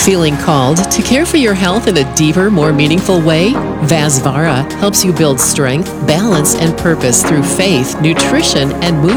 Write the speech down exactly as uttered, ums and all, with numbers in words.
Feeling called to care for your health in a deeper, more meaningful way? Vasvara helps you build strength, balance, and purpose through faith, nutrition, and movement.